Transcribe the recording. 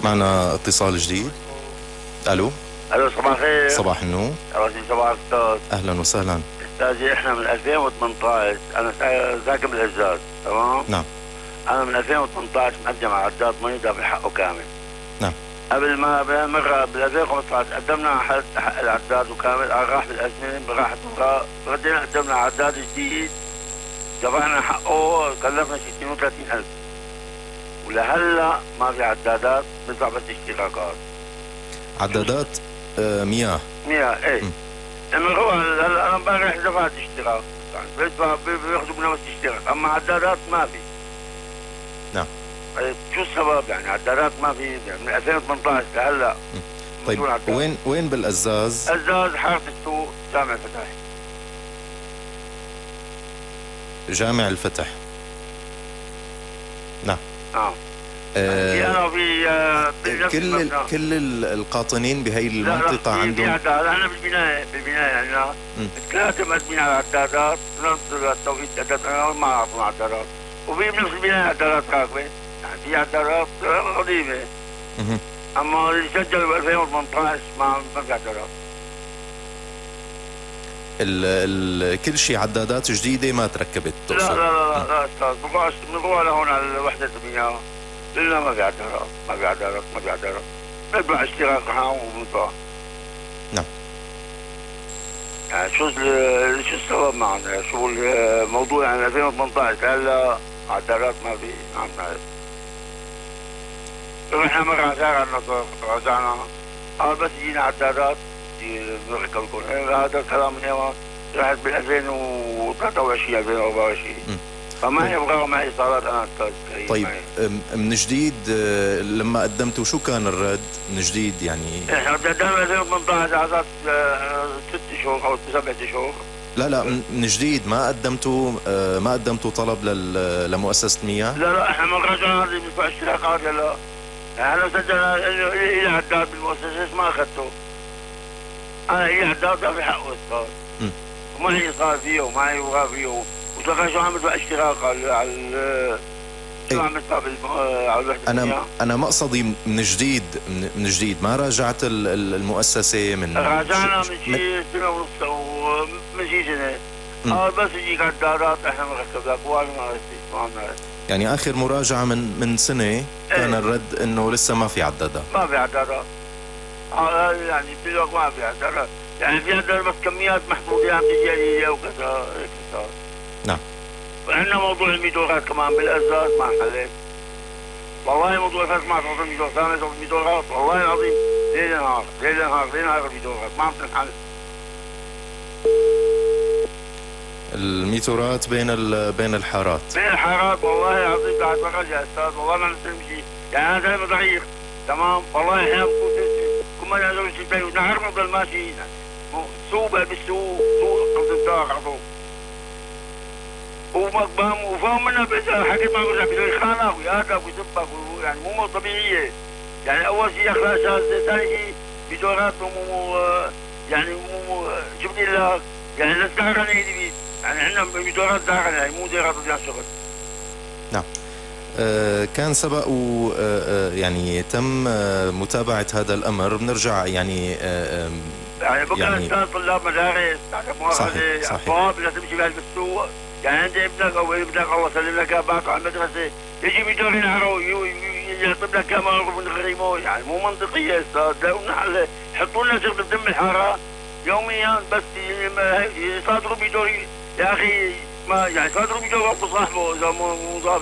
معنا اتصال جديد. الو. الو، صباح الخير. صباح النور. صباح استاذ. اهلا وسهلا. استاذي احنا من 2018 انا ساكن بالعزاز، تمام؟ نعم. انا من 2018 مقدم على عداد مي دافع حقه كامل. نعم. قبل ما بهالمره بال 2015 قدمنا على حق العداد وكامل، راح بالازمه راحت ردينا قدمنا على عداد جديد دفعنا حقه كلفنا 36,000 ولهلا ما في عدادات، ندفع بس اشتراكات. عدادات مياه. ايه. لما هو انا امبارح دفعت اشتراك، يعني بياخذوا منها بس اشتراك، اما عدادات ما في. نعم. طيب شو السبب؟ يعني عدادات ما في يعني من 2018 لهلا. طيب وين بالأزاز؟ أزاز حارة السوق، جامع الفتح. جامع الفتح. نعم. أنا في كل القاطنين بهي المنطقة عندهم. لا احنا بالبناية عندنا 3 مقدمين على عدادات نفس التوقيت عدادات، انا ما اعرف عدادات، وفي بنفس البناية عدادات راكبة، يعني في عدادات قديمة. اما اللي سجل ب 2018 ما في عدادات. كل شيء عدادات جديدة ما تركبت تقصد؟ لا استاذ، بنروح لهون على وحدة المياه، لا ما في عدادات. ندفع اشتراك وبندفع. نعم. يعني شو السبب معنا؟ شو الموضوع؟ يعني 2018 هلا عدادات ما في، عم نعرف. رحنا مرة على شارع النصر رجعنا، بس جينا عدادات نركب لكم. هذا الكلام من يوم رحت بال 2023 2024. فما يبغى معي ايصالات انا استاذ. طيب من جديد لما قدمتوا شو كان الرد من جديد يعني؟ احنا قدمنا 2018 على اساس 6 شهور او 7 شهور. لا من جديد ما قدمتوا طلب لمؤسسة مياه؟ لا احنا ما رجعنا ندفع اشتراكات. لا احنا سجلنا الى عداد بالمؤسسة ما اخذته. انا الى عداد في حقه استاذ. وما صار فيه وما يبغى فيه، وتلقى شو عم بدفع اشتراك على شو عم بدفع على الوحدة. انا مقصدي من جديد ما راجعت المؤسسة من راجعنا من شي سنة ونص او من شي سنة. بس يجيك عدادات احنا بنركب لك وانا ما عم نعرف. يعني اخر مراجعة من سنة كان الرد انه لسه ما في عدادات. ما في عدادات. يعني بيقول ما في عدادات، يعني في عدادات بس كميات محدودة عم تجي لي وكذا هيك صار. نعم. وعندنا موضوع الميدورات كمان بالأزاز ما حليت. والله موضوع الفاس مع صوت الميدور ثاني صوت الميدورات، والله العظيم ليل نهار الميدورات ما عم تنحل. الميتورات بين الحارات. والله العظيم قاعد بقول يا استاذ والله ما نستلم شيء، يعني انا دائما ضعيف تمام، والله احيانا بكون ما نزل شيء ونهار نضل ماشي سوق بالسوق قصد الدار على طول. ومقبام وفاهم منها حكيت معه بيصير خانق ويهدف ويسبك، يعني مو طبيعيه. يعني اول شيء اخلاق، ثاني شيء بدورات يعني مو شوف لك، يعني الناس دارنا يعني عندنا بدورات دارنا، يعني مو دورات ضياع شغل. نعم. كان سبق يعني تم متابعة هذا الأمر. بنرجع يعني بكره استاذ طلاب مدارس مؤاخذة أطفال بدها تمشي بها بالسوق، يعني عندي ابنك أو ابنك الله يسلم لك باقي على المدرسة يجي بدور ينهروا يطلب لك كمان من غريمه، يعني مو منطقية استاذ. يحطوا لنا شغل بدم الحارة يوميا بس يصادروا بدور يا أخي، ما يعني صادروا بدور صاحبه إذا مو